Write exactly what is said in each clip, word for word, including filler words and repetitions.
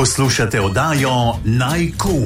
Poslušate oddajo Naj-Kum.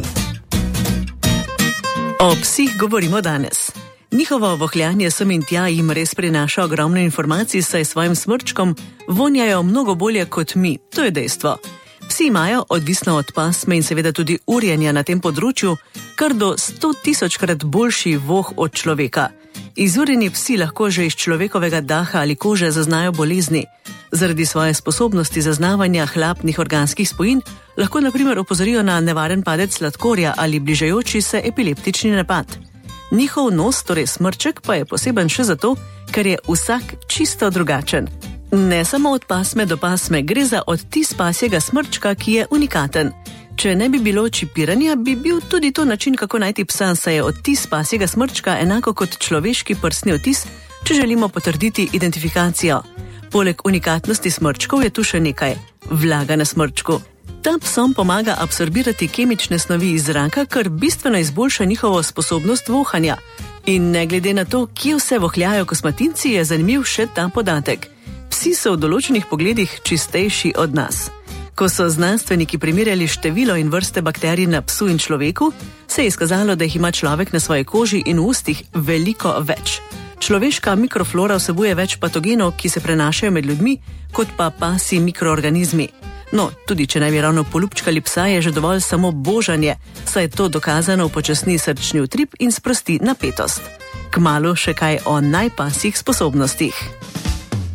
O psih govorimo danes. Njihovo vohljanje sem in tja jim res prinaša ogromno informacij, saj svojim smrčkom vonjajo mnogo bolje kot mi, to je dejstvo. Psi imajo, odvisno od pasme in seveda tudi urjenja na tem področju, kar do sto tisočkrat boljši voh od človeka. Izurjeni psi lahko že iz človekovega daha ali kože zaznajo bolezni. Zaradi svoje sposobnosti zaznavanja hlapnih organskih spojin lahko na primer opozorijo na nevaren padec sladkorja ali bližajoči se epileptični napad. Njihov nos, torej smrček, pa je poseben še zato, ker je vsak čisto drugačen. Ne samo od pasme do pasme, gre za odtis pasjega smrčka, ki je unikaten. Če ne bi bilo čipiranja, bi bil tudi to način, kako najti psa, saj je odtis pasjega smrčka enako kot človeški prstni odtis, če želimo potrditi identifikacijo. Poleg unikatnosti smrčkov je tu še nekaj – vlaga na smrčku. Ta psom pomaga absorbirati kemične snovi iz zraka, kar bistveno izboljša njihovo sposobnost vohanja. In ne glede na to, kje vse vohljajo kosmatinci, je zanimiv še ta podatek. Psi so v določenih pogledih čistejši od nas. Ko so znanstveniki primerjali število in vrste bakterij na psu in človeku, se je izkazalo, da jih ima človek na svoji koži in ustih veliko več. Človeška mikroflora vsebuje več patogenov, ki se prenašajo med ljudmi, kot pa pasji mikroorganizmi. No, tudi če ne bi ravno polupčkali psa, je že dovolj samo božanje, saj to dokazano upočasni srčni utrip in sprosti napetost. Kmalu še kaj o najpasjih sposobnostih.